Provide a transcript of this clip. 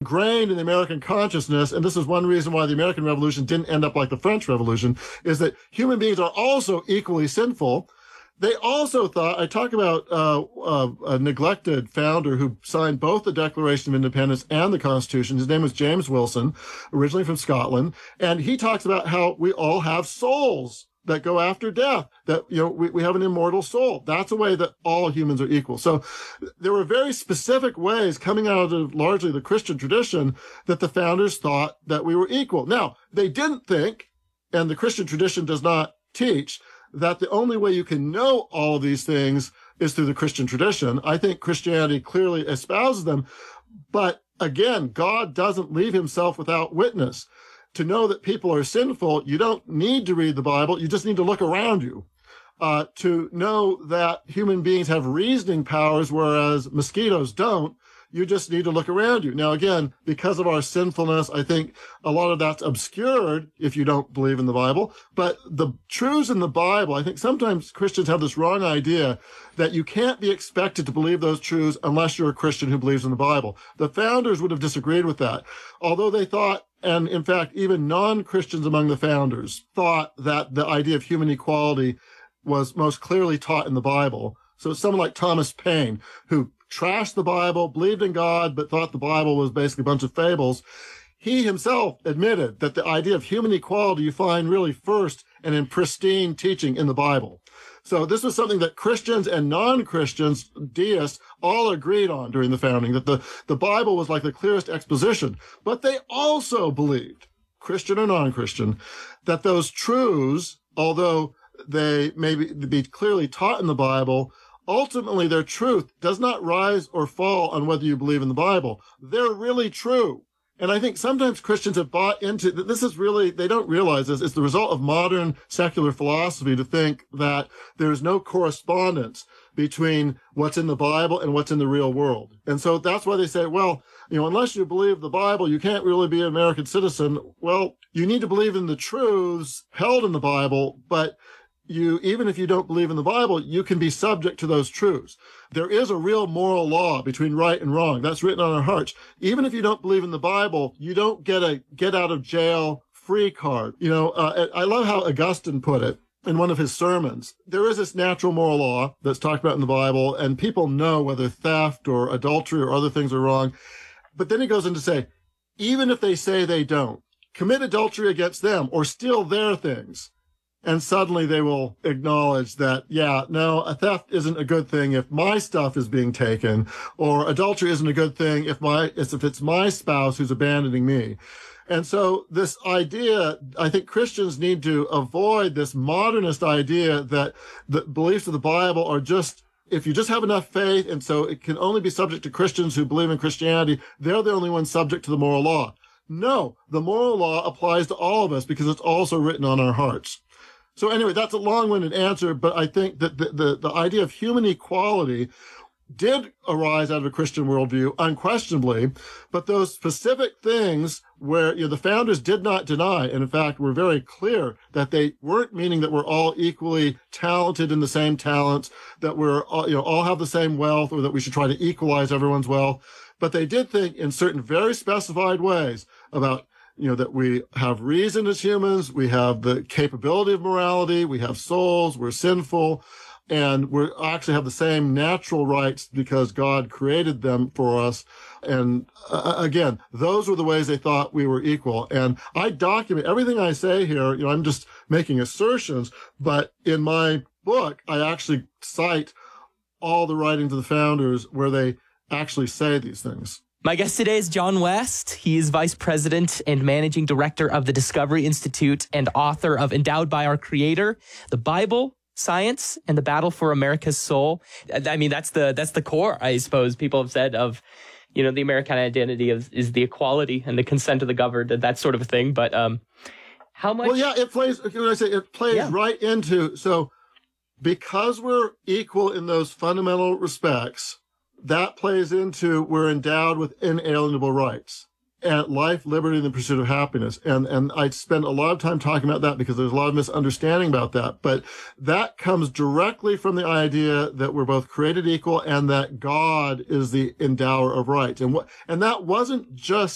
ingrained in the American consciousness, and this is one reason why the American Revolution didn't end up like the French Revolution, is that human beings are also equally sinful. They also thought, I talk about a neglected founder who signed both the Declaration of Independence and the Constitution. His name was James Wilson, originally from Scotland. And he talks about how we all have souls that go after death, that, we have an immortal soul. That's a way that all humans are equal. So there were very specific ways coming out of largely the Christian tradition that the founders thought that we were equal. Now, they didn't think, and the Christian tradition does not teach, that the only way you can know all of these things is through the Christian tradition. I think Christianity clearly espouses them. But again, God doesn't leave himself without witness. To know that people are sinful, you don't need to read the Bible. You just need to look around you. To know that human beings have reasoning powers, whereas mosquitoes don't, you just need to look around you. Now, again, because of our sinfulness, I think a lot of that's obscured if you don't believe in the Bible. But the truths in the Bible, I think sometimes Christians have this wrong idea that you can't be expected to believe those truths unless you're a Christian who believes in the Bible. The founders would have disagreed with that. Although they thought, and in fact, even non-Christians among the founders thought that the idea of human equality was most clearly taught in the Bible. So someone like Thomas Paine, who trashed the Bible, believed in God, but thought the Bible was basically a bunch of fables. He himself admitted that the idea of human equality you find really first and in pristine teaching in the Bible. So this was something that Christians and non-Christians, deists, all agreed on during the founding, that the Bible was like the clearest exposition. But they also believed, Christian or non-Christian, that those truths, although they may be clearly taught in the Bible, ultimately their truth does not rise or fall on whether you believe in the Bible. They're really true. And I think sometimes Christians have bought into this is really, they don't realize this. It's the result of modern secular philosophy to think that there's no correspondence between what's in the Bible and what's in the real world. And so that's why they say, well, unless you believe the Bible, you can't really be an American citizen. Well, you need to believe in the truths held in the Bible, but even if you don't believe in the Bible, you can be subject to those truths. There is a real moral law between right and wrong. That's written on our hearts. Even if you don't believe in the Bible, you don't get a get out of jail free card. I love how Augustine put it in one of his sermons. There is this natural moral law that's talked about in the Bible, and people know whether theft or adultery or other things are wrong. But then he goes on to say, even if they say they don't, commit adultery against them or steal their things, and suddenly they will acknowledge that, a theft isn't a good thing if my stuff is being taken, or adultery isn't a good thing if it's my spouse who's abandoning me. And so this idea, I think Christians need to avoid this modernist idea that the beliefs of the Bible are just, if you just have enough faith, and so it can only be subject to Christians who believe in Christianity, they're the only ones subject to the moral law. No, the moral law applies to all of us because it's also written on our hearts. So anyway, that's a long-winded answer, but I think that the idea of human equality did arise out of a Christian worldview, unquestionably, but those specific things where the founders did not deny, and in fact were very clear that they weren't meaning that we're all equally talented in the same talents, that we're all have the same wealth, or that we should try to equalize everyone's wealth, but they did think in certain very specified ways about that we have reason as humans, we have the capability of morality, we have souls, we're sinful, and we actually have the same natural rights because God created them for us. And again, those were the ways they thought we were equal. And I document everything I say here. I'm just making assertions, but in my book, I actually cite all the writings of the founders where they actually say these things. My guest today is John West. He is Vice President and Managing Director of the Discovery Institute and author of Endowed by Our Creator, The Bible, Science, and the Battle for America's Soul. I mean, that's the core, I suppose, people have said of, the American identity is the equality and the consent of the governed and that sort of thing. But how much? Well, it plays, right into, so because we're equal in those fundamental respects, that plays into we're endowed with inalienable rights and life, liberty, and the pursuit of happiness. And I spend a lot of time talking about that because there's a lot of misunderstanding about that. But that comes directly from the idea that we're both created equal and that God is the endower of rights. And that wasn't just